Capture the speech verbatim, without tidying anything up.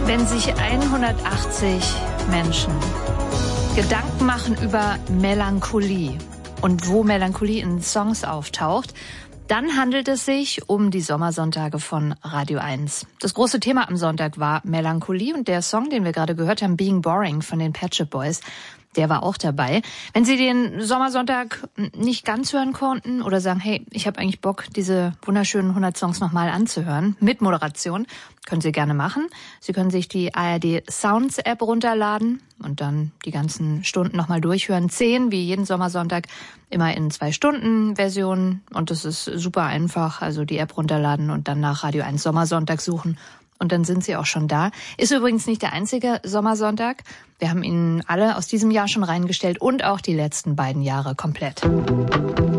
Wenn sich hundertachtzig Menschen Gedanken machen über Melancholie und wo Melancholie in Songs auftaucht, dann handelt es sich um die Sommersonntage von Radio eins. Das große Thema am Sonntag war Melancholie und der Song, den wir gerade gehört haben, Being Boring von den Pet Shop Boys, der war auch dabei. Wenn Sie den Sommersonntag nicht ganz hören konnten oder sagen, hey, ich habe eigentlich Bock, diese wunderschönen hundert Songs nochmal anzuhören, mit Moderation, können Sie gerne machen. Sie können sich die A R D Sounds App runterladen und dann die ganzen Stunden nochmal durchhören. Zehn, wie jeden Sommersonntag, immer in zwei Stunden Version. Und das ist super einfach. Also die App runterladen und dann nach Radio eins Sommersonntag suchen. Und dann sind Sie auch schon da. Ist übrigens nicht der einzige Sommersonntag. Wir haben Ihnen alle aus diesem Jahr schon reingestellt und auch die letzten beiden Jahre komplett.